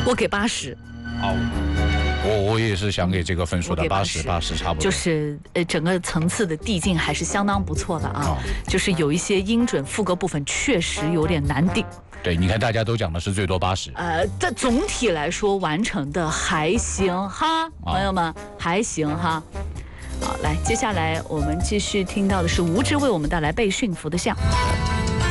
我给80。 我也是想给这个分数的，80差不多。 就是整个层次的递进还是相当不错的啊。就是有一些音准副歌部分确实有点难顶。 对，你看大家都讲的是最多80。 这总体来说完成的还行哈，朋友们还行哈。好，来，接下来我们继续听到的是吴志为我们带来被驯服的象。